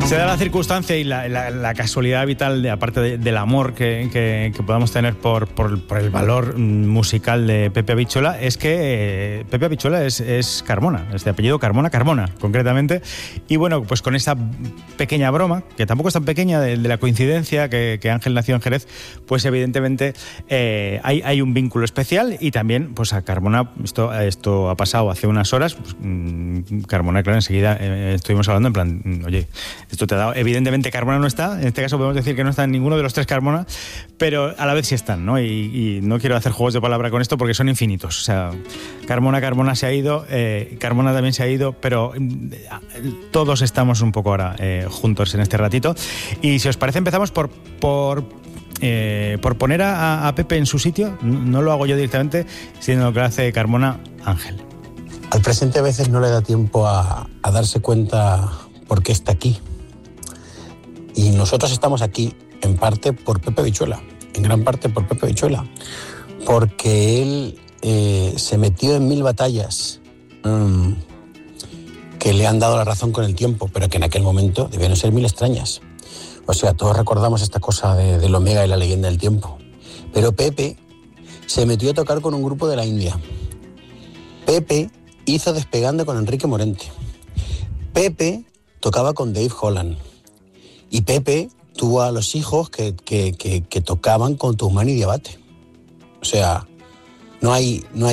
Se da la circunstancia y la casualidad vital, aparte del amor que podamos tener por el valor musical de Pepe Habichuela, es que Pepe Habichuela es Carmona, es de apellido Carmona, concretamente. Y bueno, pues con esa pequeña broma, que tampoco es tan pequeña, de la coincidencia que Ángel nació en Jerez, pues evidentemente hay un vínculo especial. Y también, pues a Carmona, esto ha pasado hace unas horas, pues, Carmona, claro, enseguida estuvimos hablando en plan, oye, esto te ha dado. Evidentemente Carmona no está, en este caso podemos decir que no está en ninguno de los tres Carmona, pero a la vez sí están, ¿no? Y no quiero hacer juegos de palabra con esto porque son infinitos. O sea, Carmona se ha ido, Carmona también se ha ido, pero todos estamos un poco ahora juntos en este ratito. Y si os parece, empezamos por poner a Pepe en su sitio. No lo hago yo directamente, sino lo que hace Carmona. Ángel. Al presente a veces no le da tiempo a darse cuenta por qué está aquí. Y nosotros estamos aquí en parte por Pepe Habichuela, en gran parte por Pepe Habichuela, porque él se metió en 1000 batallas que le han dado la razón con el tiempo, pero que en aquel momento debieron ser 1000 extrañas. O sea, todos recordamos esta cosa del Omega y la leyenda del tiempo. Pero Pepe se metió a tocar con un grupo de la India. Pepe hizo Despegando con Enrique Morente. Pepe tocaba con Dave Holland. Y Pepe tuvo a los hijos que tocaban con Toumani Diabate. O sea, no hay